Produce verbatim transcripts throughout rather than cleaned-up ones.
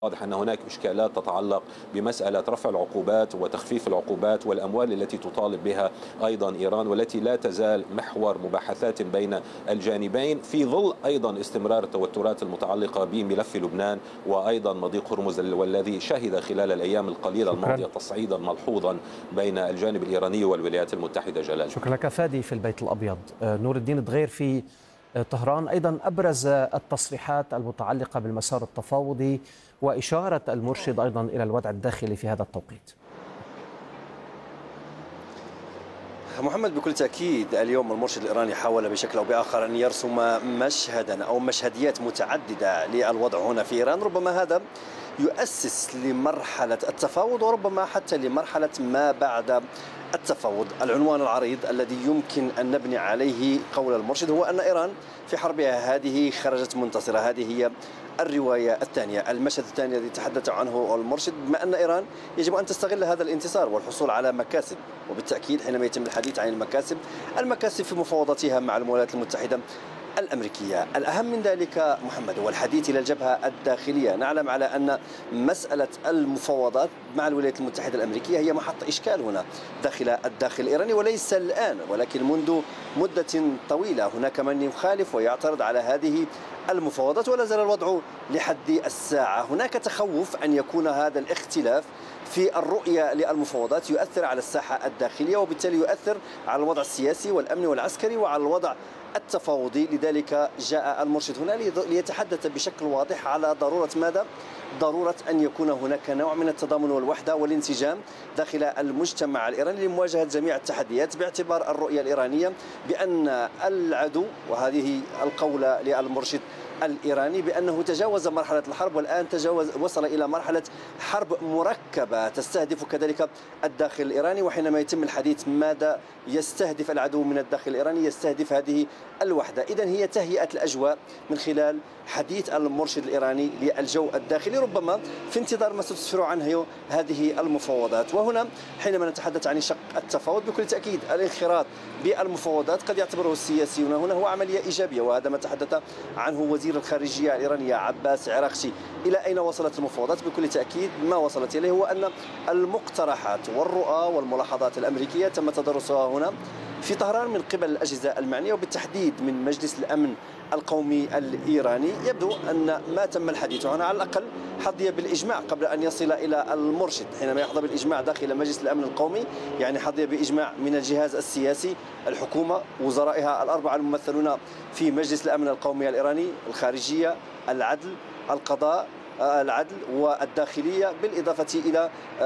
واضح أن هناك إشكالات تتعلق بمسألة رفع العقوبات وتخفيف العقوبات والأموال التي تطالب بها أيضا إيران، والتي لا تزال محور مباحثات بين الجانبين في ظل أيضا استمرار التوترات المتعلقة بملف لبنان وأيضا مضيق هرمز، والذي شهد خلال الأيام القليلة شكرا. الماضية تصعيدا ملحوظا بين الجانب الإيراني والولايات المتحدة. جلال، شكرا لك فادي في البيت الأبيض. نور الدين دغير في طهران أيضا أبرز التصريحات المتعلقة بالمسار التفاوضي وإشارة المرشد أيضا إلى الوضع الداخلي في هذا التوقيت. محمد، بكل تأكيد اليوم المرشد الإيراني حاول بشكل أو بآخر أن يرسم مشهدا أو مشهديات متعددة للوضع هنا في إيران. ربما هذا يؤسس لمرحلة التفاوض وربما حتى لمرحلة ما بعد التفاوض. العنوان العريض الذي يمكن أن نبني عليه قول المرشد هو أن إيران في حربها هذه خرجت منتصرة. هذه هي الرواية الثانية، المشهد الثاني الذي تحدث عنه المرشد، بما أن إيران يجب أن تستغل هذا الانتصار والحصول على مكاسب. وبالتأكيد حينما يتم الحديث عن المكاسب، المكاسب في مفاوضاتها مع الولايات المتحدة الأمريكية. الأهم من ذلك محمد هو الحديث إلى الجبهة الداخلية. نعلم على أن مسألة المفاوضات مع الولايات المتحدة الأمريكية هي محط إشكال هنا داخل الداخل الإيراني، وليس الآن ولكن منذ مدة طويلة. هناك من يخالف ويعترض على هذه المفاوضات ولا زال الوضع لحد الساعة. هناك تخوف أن يكون هذا الاختلاف في الرؤية للمفاوضات يؤثر على الساحة الداخلية، وبالتالي يؤثر على الوضع السياسي والأمني والعسكري وعلى الوضع التفاوضي. لذلك جاء المرشد هنا ليتحدث بشكل واضح على ضرورة ماذا؟ ضرورة أن يكون هناك نوع من التضامن والوحدة والانسجام داخل المجتمع الإيراني لمواجهة جميع التحديات، باعتبار الرؤية الإيرانية بأن العدو، وهذه القولة للمرشد الإيراني، بأنه تجاوز مرحلة الحرب والآن تجاوز وصل إلى مرحلة حرب مركبة تستهدف كذلك الداخل الإيراني. وحينما يتم الحديث ماذا يستهدف العدو من الداخل الإيراني، يستهدف هذه الوحدة. إذن هي تهيئة الأجواء من خلال حديث المرشد الإيراني للجو الداخلي، ربما في انتظار ما ستسفر عنه هذه المفاوضات. وهنا حينما نتحدث عن شق التفاوض، بكل تأكيد الانخراط بالمفاوضات قد يعتبره السياسيون هنا هو عملية إيجابية، وهذا ما تحدث عنه وزير الخارجية الإيرانية عباس عراقشي. إلى أين وصلت المفاوضات؟ بكل تأكيد ما وصلت إليه هو أن المقترحات والرؤى والملاحظات الأمريكية تم تدرسها هنا في طهران من قبل الأجهزة المعنية، وبالتحديد من مجلس الأمن القومي الإيراني. يبدو أن ما تم الحديث عنه على الأقل حظي بالإجماع قبل أن يصل إلى المرشد. حينما يحظى بالإجماع داخل مجلس الأمن القومي يعني حظي بإجماع من الجهاز السياسي، الحكومة، وزرائها الأربعة الممثلون في مجلس الأمن القومي الإيراني، الخارجية، العدل، القضاء، العدل والداخلية، بالإضافة إلى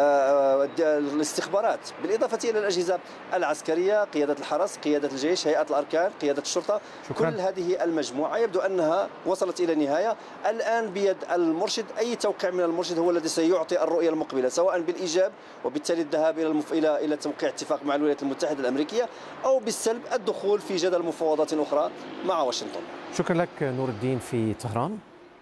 الاستخبارات، بالإضافة إلى الأجهزة العسكرية، قيادة الحرس، قيادة الجيش، هيئة الأركان، قيادة الشرطة. شكرا. كل هذه المجموعة يبدو أنها وصلت إلى نهاية. الآن بيد المرشد، أي توقيع من المرشد هو الذي سيعطي الرؤية المقبلة، سواء بالإيجاب وبالتالي الذهاب إلى المف... إلى إلى توقيع اتفاق مع الولايات المتحدة الأمريكية، أو بالسلب الدخول في جدل مفاوضات أخرى مع واشنطن. شكرا لك نور الدين في طهران.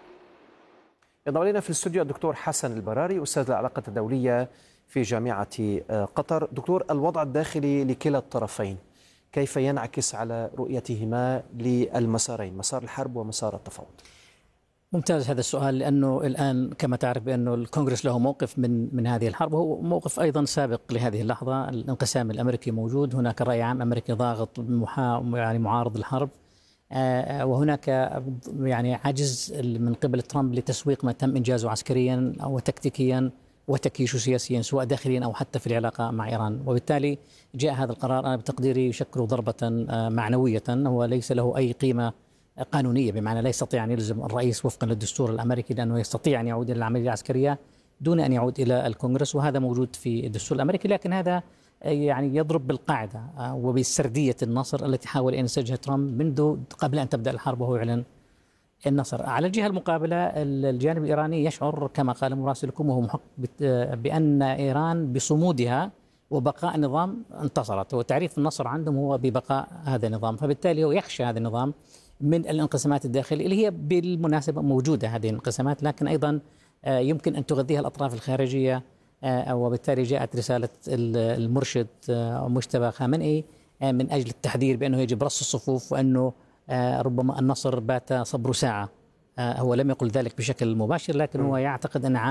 ينضم إلينا في الاستوديو الدكتور حسن البراري، أستاذ العلاقات الدولية في جامعة قطر. دكتور، الوضع الداخلي لكلا الطرفين كيف ينعكس على رؤيتهما للمسارين، مسار الحرب ومسار التفاوض؟ ممتاز هذا السؤال، لأنه الآن كما تعرف بأنه الكونغرس له موقف من من هذه الحرب، وهو موقف أيضا سابق لهذه اللحظة. الانقسام الأمريكي موجود، هناك رأي عام أمريكي ضاغط محا يعني معارض الحرب، وهناك يعني عجز من قبل ترامب لتسويق ما تم إنجازه عسكريا أو تكتيكيا وتكييشه سياسيا سواء داخليا أو حتى في العلاقة مع إيران. وبالتالي جاء هذا القرار أنا بتقديري يشكل ضربة معنوية، هو ليس له أي قيمة قانونية، بمعنى لا يستطيع أن يلزم الرئيس وفقا للدستور الأمريكي، لأنه يستطيع أن يعود إلى العملية العسكرية دون أن يعود إلى الكونغرس، وهذا موجود في الدستور الأمريكي. لكن هذا يعني يضرب بالقاعدة وبسردية النصر التي حاول أن ينسجها ترامب منذ قبل أن تبدأ الحرب، وهو يعلن النصر. على الجهة المقابلة الجانب الإيراني يشعر كما قال مراسلكم وهو محق بأن إيران بصمودها وبقاء النظام انتصرت، وتعريف النصر عندهم هو ببقاء هذا النظام، فبالتالي هو يخشى هذا النظام من الانقسامات الداخلية اللي هي بالمناسبة موجودة هذه الانقسامات، لكن أيضا يمكن أن تغذيها الأطراف الخارجية. وبالتالي جاءت رسالة المرشد مجتبى خامنئي من أجل التحذير بأنه يجب رص الصفوف، وأنه ربما النصر بات صبر ساعة. هو لم يقل ذلك بشكل مباشر، لكن هو يعتقد أن